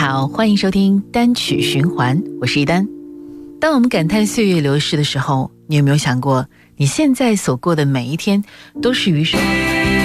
好，欢迎收听单曲循环，我是一丹。当我们感叹岁月流逝的时候，你有没有想过，你现在所过的每一天都是与